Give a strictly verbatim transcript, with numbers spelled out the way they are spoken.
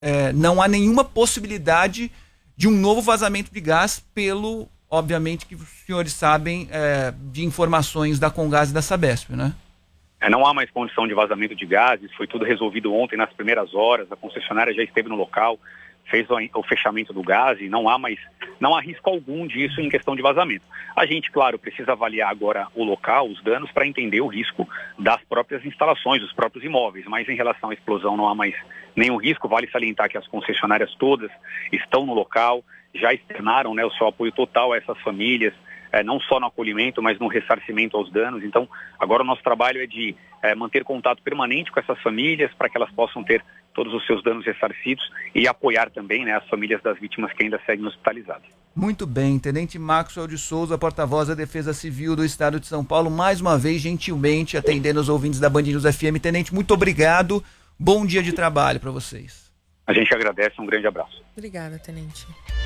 é, não há nenhuma possibilidade de um novo vazamento de gás pelo, obviamente, que os senhores sabem é, de informações da Comgás e da Sabesp, né? É, não há mais condição de vazamento de gases, foi tudo resolvido ontem nas primeiras horas, a concessionária já esteve no local, fez o, o fechamento do gás e não há mais, não há risco algum disso em questão de vazamento. A gente, claro, precisa avaliar agora o local, os danos, para entender o risco das próprias instalações, dos próprios imóveis, mas em relação à explosão não há mais nenhum risco. Vale salientar que as concessionárias todas estão no local, já externaram, né, o seu apoio total a essas famílias, É, não só no acolhimento, mas no ressarcimento aos danos. Então, agora o nosso trabalho é de é, manter contato permanente com essas famílias para que elas possam ter todos os seus danos ressarcidos e apoiar também, né, as famílias das vítimas que ainda seguem hospitalizadas. Muito bem, Tenente Maxwell de Souza, porta-voz da Defesa Civil do Estado de São Paulo, mais uma vez, gentilmente, atendendo os ouvintes da Band News F M. Tenente, muito obrigado, bom dia de trabalho para vocês. A gente agradece, um grande abraço. Obrigada, Tenente.